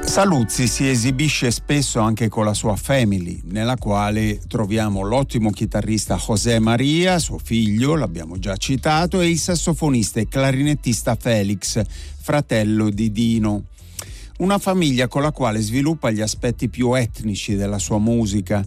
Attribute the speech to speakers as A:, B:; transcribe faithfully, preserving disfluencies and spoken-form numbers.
A: Saluzzi si esibisce spesso anche con la sua family, nella quale troviamo l'ottimo chitarrista José Maria, suo figlio, l'abbiamo già citato, e il sassofonista e clarinettista Felix, fratello di Dino. Una famiglia con la quale sviluppa gli aspetti più etnici della sua musica,